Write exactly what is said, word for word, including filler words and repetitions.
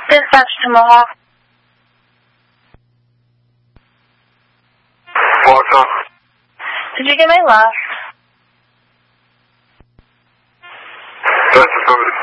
Dispatch to Mohawk. What's up? Did you get my last? That's affirmative.